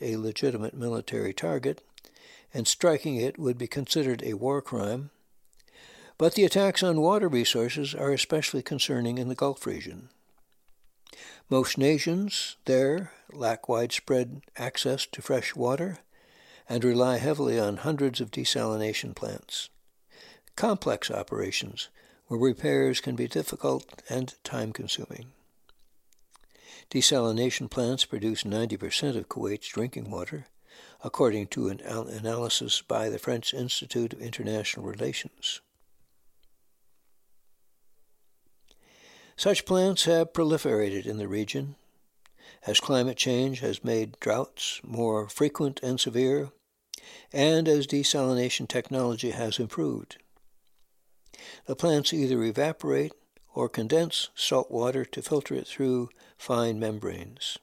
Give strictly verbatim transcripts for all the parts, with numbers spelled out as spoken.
a legitimate military target, and striking it would be considered a war crime. But the attacks on water resources are especially concerning in the Gulf region. Most nations there lack widespread access to fresh water and rely heavily on hundreds of desalination plants, complex operations where repairs can be difficult and time-consuming. Desalination plants produce ninety percent of Kuwait's drinking water, according to an analysis by the French Institute of International Relations. Such plants have proliferated in the region as climate change has made droughts more frequent and severe, and as desalination technology has improved. The plants either evaporate or condense salt water to filter it through fine membranes.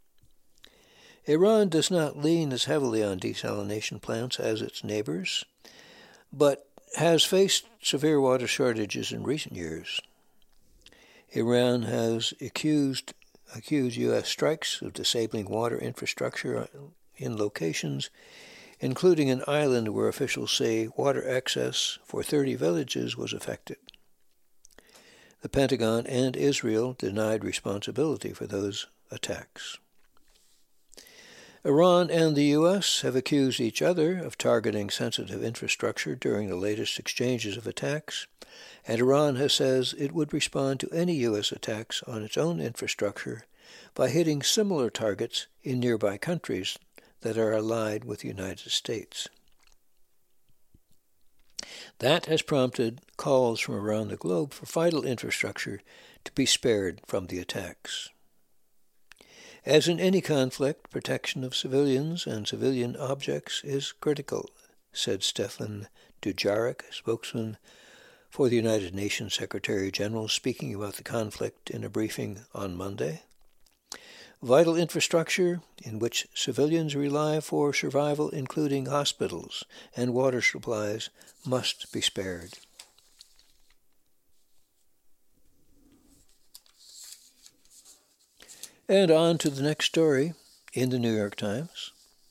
Iran does not lean as heavily on desalination plants as its neighbors, but has faced severe water shortages in recent years. Iran has accused, accused U S strikes of disabling water infrastructure in locations, including an island where officials say water access for thirty villages was affected. The Pentagon and Israel denied responsibility for those attacks. Iran and the U S have accused each other of targeting sensitive infrastructure during the latest exchanges of attacks, and Iran has says it would respond to any U S attacks on its own infrastructure by hitting similar targets in nearby countries that are allied with the United States. That has prompted calls from around the globe for vital infrastructure to be spared from the attacks. As in any conflict, protection of civilians and civilian objects is critical, said Stefan Dujarric, spokesman for the United Nations Secretary General, speaking about the conflict in a briefing on Monday. Vital infrastructure in which civilians rely for survival, including hospitals and water supplies, must be spared. And on to the next story in the New York Times.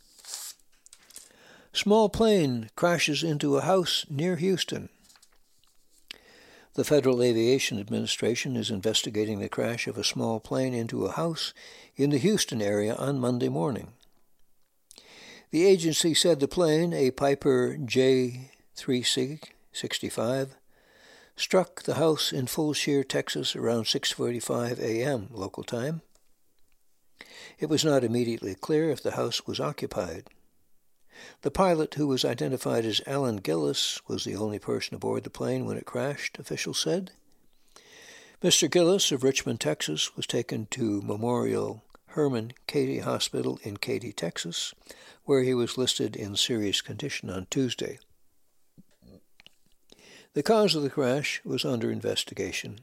Small plane crashes into a house near Houston. The Federal Aviation Administration is investigating the crash of a small plane into a house in the Houston area on Monday morning. The agency said the plane, a Piper J three C sixty-five, struck the house in Fulshear, Texas around six forty-five a.m. local time. It was not immediately clear if the house was occupied. The pilot, who was identified as Alan Gillis, was the only person aboard the plane when it crashed, officials said. Mister Gillis of Richmond, Texas, was taken to Memorial Hermann Katy Hospital in Katy, Texas, where he was listed in serious condition on Tuesday. The cause of the crash was under investigation.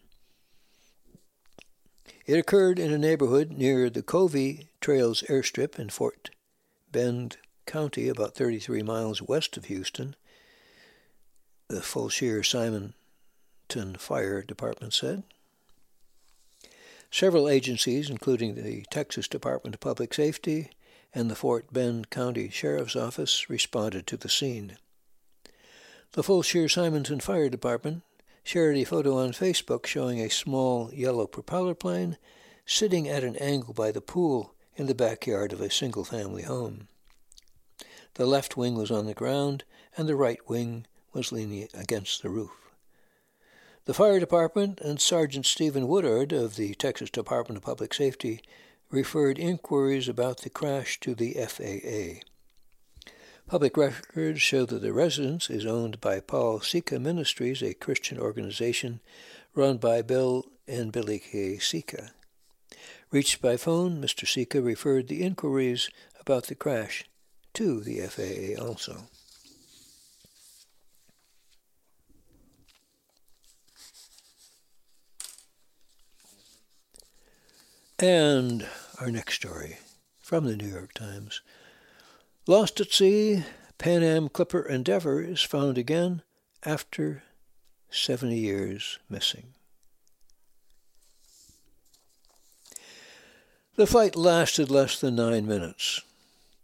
It occurred in a neighborhood near the Covey Trails airstrip in Fort Bend County, about thirty-three miles west of Houston, the Fulshear Simonton Fire Department said. Several agencies, including the Texas Department of Public Safety and the Fort Bend County Sheriff's Office, responded to the scene. The Fulshear Simonton Fire Department shared a photo on Facebook showing a small yellow propeller plane sitting at an angle by the pool in the backyard of a single-family home. The left wing was on the ground, and the right wing was leaning against the roof. The fire department and Sergeant Stephen Woodard of the Texas Department of Public Safety referred inquiries about the crash to the F A A. Public records show that the residence is owned by Paul Sika Ministries, a Christian organization run by Bill and Billy K. Sika. Reached by phone, Mister Sika referred the inquiries about the crash to the F A A also. And our next story from the New York Times. Lost at sea, Pan Am Clipper Endeavour is found again after seventy years missing. The flight lasted less than nine minutes.